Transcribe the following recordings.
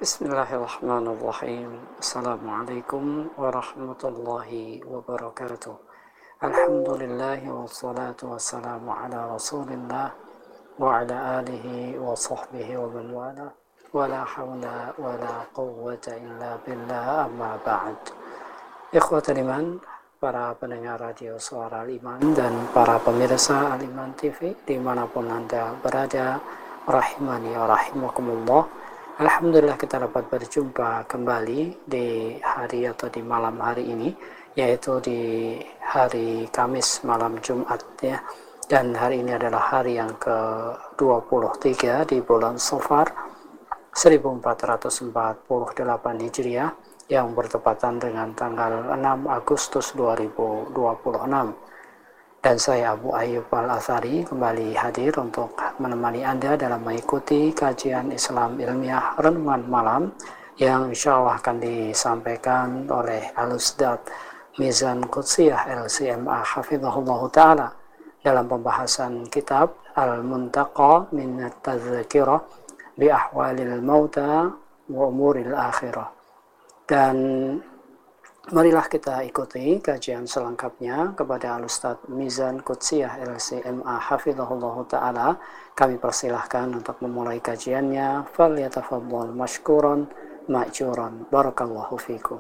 Bismillahirrahmanirrahim. Assalamualaikum warahmatullahi wabarakatuh. Alhamdulillahi wassalatu wassalamu ala rasulillah wa ala alihi wa sahbihi wa man wala wa la hawla wa la quwwata illa billah amma ba'd. Ikhwatul iman, para pendengar radio Suara Al-Iman dan para pemirsa Al-Iman TV dimanapun Anda berada, rahimani wa rahimakumullah. Alhamdulillah kita dapat berjumpa kembali di hari atau di malam hari ini, yaitu di hari Kamis malam Jumat ya. Dan hari ini adalah hari yang ke-23 di bulan Safar 1448 Hijriah yang bertepatan dengan tanggal 6 Agustus 2026. Dan saya Abu Ayyub Al-Athari kembali hadir untuk menemani Anda dalam mengikuti kajian Islam Ilmiah Renungan Malam yang insya Allah akan disampaikan oleh Al-Ustaz Mizan Qudsiyah LCMA Hafizahullah Ta'ala dalam pembahasan kitab Al-Muntaqa min Tadhkirah bi Ahwalil Mauta wa Umuril Akhirah. Dan marilah kita ikuti kajian selengkapnya kepada Al-Ustaz Mizan Qudsiyah LCMA Hafizahullah Ta'ala. Kami persilahkan untuk memulai kajiannya. Falyatafaddal mashkuran ma'juran. Barakallahu fikum.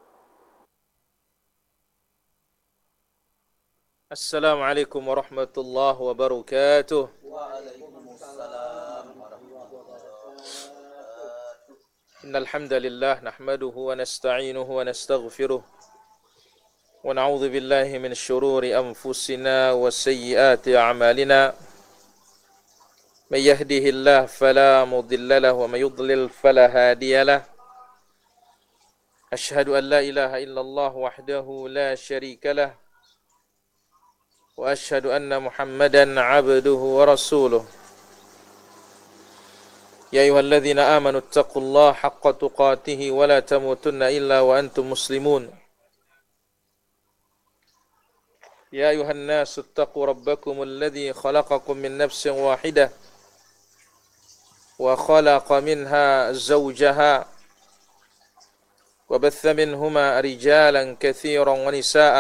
Assalamualaikum warahmatullahi wabarakatuh. إن الحمد لله نحمده ونستعينه ونستغفره ونعوذ بالله من شرور أنفسنا وسيئات أعمالنا من يهده الله فلا مضل له ومن يضلل فلا هادي له أشهد أن لا إله إلا الله وحده لا شريك له وأشهد أن محمدا عبده ورسوله يا أيها الذين آمنوا اتقوا الله حق تقاته ولا تموتن إلا وأنتم مسلمون يا أيها الناس اتقوا ربكم الذي خلقكم من نفس واحدة وخلق منها زوجها وبث منهما رجالا كثيرا ونساء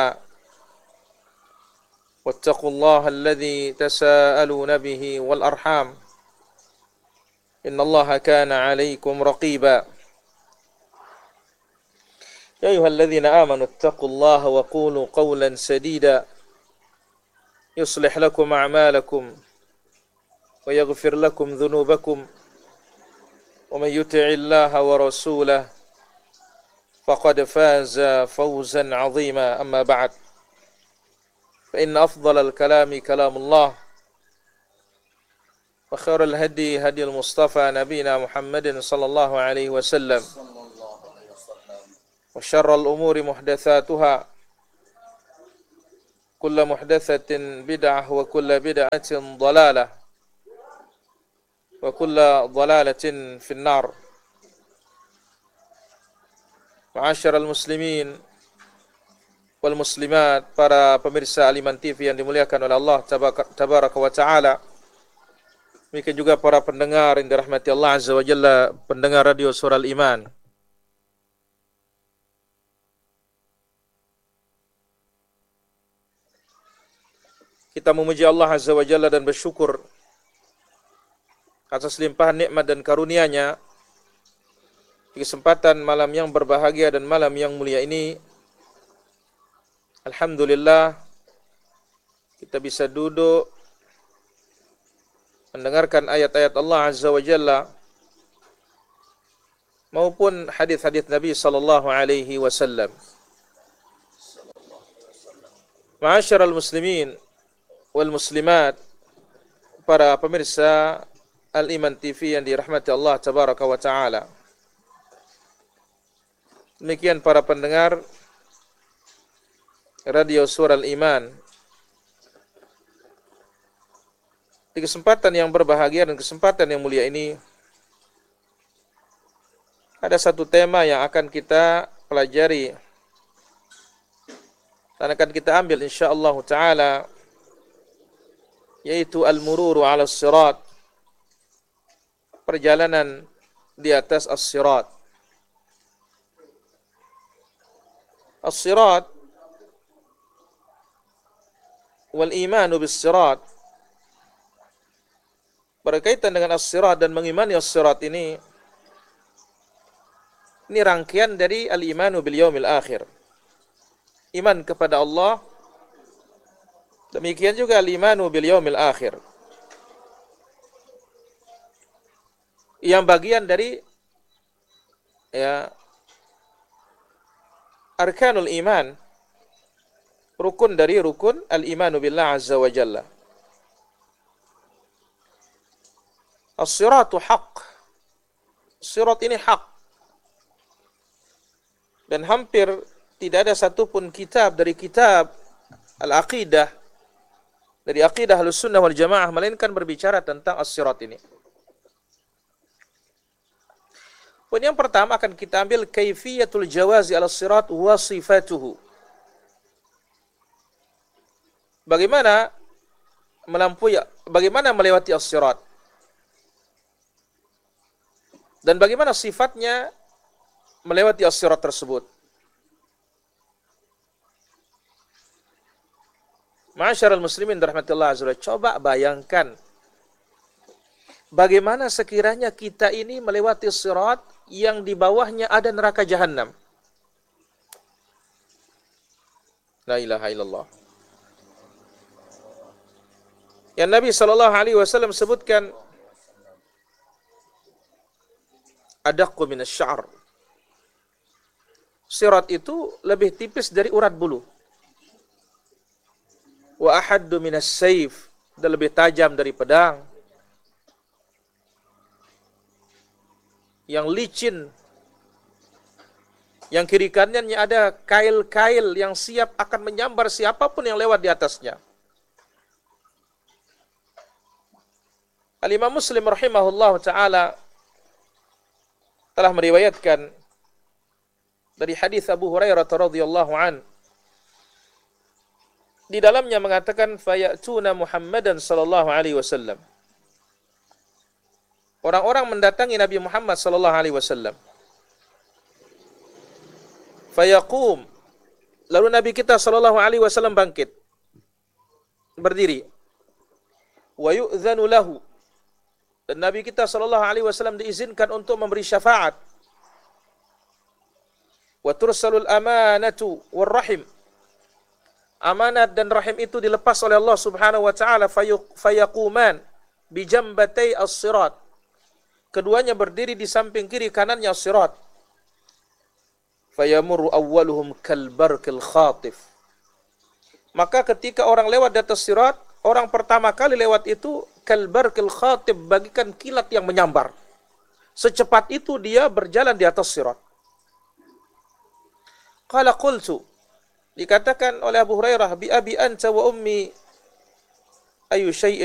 واتقوا الله الذي تساءلون به والأرحام إن الله كان عليكم رقيبا يا أيها الذين آمنوا اتقوا الله وقولوا قولا سديدا يصلح لكم أعمالكم ويغفر لكم ذنوبكم ومن يطع الله ورسوله فقد فاز فوزا عظيما أما بعد فإن أفضل الكلام كلام الله وخير الهدي هدي المصطفى نبينا محمد صلى الله عليه وسلم وشر الأمور محدثاتها كل محدثة بدعة وكل بدعة ضلالة وكل ضلالة في النار. معاشر المسلمين والmuslimat, para pemirsa Al-Iman TV yang dimuliakan oleh Allah Tabaraka wa Ta'ala. Demikian juga para pendengar yang dirahmati Allah Azza wa Jalla, pendengar radio Suara Al-Iman. Kita memuji Allah Azza wa Jalla dan bersyukur atas limpahan nikmat dan karunia-Nya di kesempatan malam yang berbahagia dan malam yang mulia ini. Alhamdulillah kita bisa duduk mendengarkan ayat-ayat Allah Azza wa Jalla maupun hadis-hadis Nabi sallallahu alaihi wasallam. Ma'asyiral muslimin wal muslimat, para pemirsa Al-Iman TV yang dirahmati Allah Tabaraka wa Ta'ala. Demikian para pendengar radio Suara Al-Iman. Di kesempatan yang berbahagia dan kesempatan yang mulia ini, ada satu tema yang akan kita pelajari dan akan kita ambil insyaallah ta'ala, yaitu al-mururu ala sirat, perjalanan di atas as-sirat. As-sirat wal imanu bis-sirat, berkaitan dengan as-sirat dan mengimani as-sirat ini rangkaian dari al-imanu bil yaumil akhir. Iman kepada Allah, demikian juga al-imanu bil yaumil akhir. Yang bagian dari arkanul iman, rukun dari rukun al-imanu billah azza wa jalla. As-siratu haq. Sirat ini hak. Dan hampir tidak ada satupun kitab dari kitab al-aqidah, dari aqidah Ahlussunnah wal Jamaah, melainkan berbicara tentang as-sirat ini. Poin yang pertama akan kita ambil kaifiyatul jawazi ala sirat wa sifatuhu. Bagaimana melewati as-sirat, dan bagaimana sifatnya melewati as-sirat tersebut. Ma'asyiral muslimin rahmatullah azza, coba bayangkan bagaimana sekiranya kita ini melewati as-sirat yang di bawahnya ada neraka jahanam. La ilaha illallah. Yang Nabi sallallahu alaihi wasallam sebutkan, adaqqu minasy-sya'r. Sirat itu lebih tipis dari urat bulu. Wa ahaddu minas-sayf, dan lebih tajam dari pedang. Yang licin, yang kiri kanannya ada kail-kail yang siap akan menyambar siapapun yang lewat di atasnya. Al-Imam Muslim rahimahullah ta'ala telah meriwayatkan dari hadis Abu Hurairah radhiyallahu an, di dalamnya mengatakan fayatuna Muhammadan sallallahu alaihi wasallam. Orang-orang mendatangi Nabi Muhammad sallallahu alaihi wasallam. Fayaqum, lalu Nabi kita sallallahu alaihi wasallam bangkit, berdiri. Wa yu'dzanu lahu, dan Nabi kita sallallahu alaihi wasallam diizinkan untuk memberi syafaat. Wa tursalul amanatu war rahim, amanat dan rahim itu dilepas oleh Allah Subhanahu wa taala. Fayaquman bi jambatay as-sirat, keduanya berdiri di samping kiri kanannya as-sirat. Fayamurru awwaluhum kal barqil khatif, maka ketika orang lewat di atas sirat, orang pertama kali lewat itu kal barqil khatif, bagikan kilat yang menyambar. Secepat itu dia berjalan di atas sirat. Qala qultu, dikatakan oleh Abu Hurairah, bi abi anta wa ummi ayu syai'in